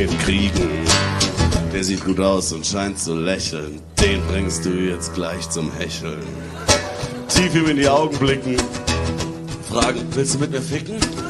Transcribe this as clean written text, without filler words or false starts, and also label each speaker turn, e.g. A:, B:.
A: kriegen. Der sieht gut aus und scheint zu lächeln. Den bringst du jetzt gleich zum Hecheln. Tief ihm in die Augen blicken. Fragen, willst du mit mir ficken?